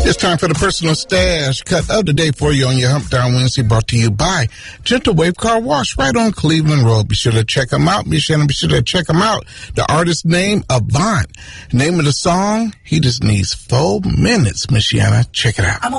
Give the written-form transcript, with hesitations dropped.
It's time for the personal stash cut of the day for you on your Hump Down Wednesday, brought to you by Gentle Wave Car Wash right on Cleveland Road. Be sure to check them out. Be sure to check them out. The artist's name, Avant. Name of the song, He Just Needs 4 Minutes. Miss Shanna, check it out.